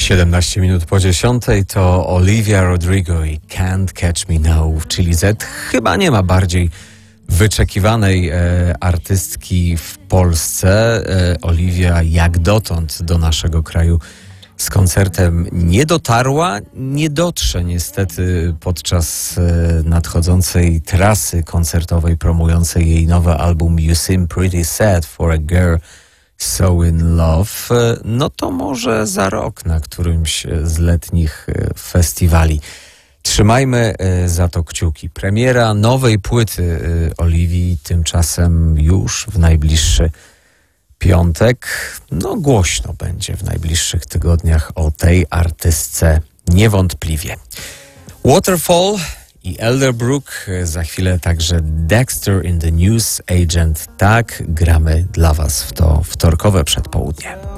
17 minut po 10 to Olivia Rodrigo i Can't Catch Me Now, czyli Z. Chyba nie ma bardziej wyczekiwanej artystki w Polsce. Olivia jak dotąd do naszego kraju z koncertem nie dotarła, nie dotrze niestety podczas nadchodzącej trasy koncertowej promującej jej nowy album You Seem Pretty Sad for a Girl So in Love. No to może za rok na którymś z letnich festiwali. Trzymajmy za to kciuki. Premiera nowej płyty Oliwii tymczasem już w najbliższy piątek. No głośno będzie w najbliższych tygodniach o tej artystce niewątpliwie. Waterfall i Elderbrook, za chwilę także Dexter in the News Agent. Tak, gramy dla Was w to wtorkowe przedpołudnie.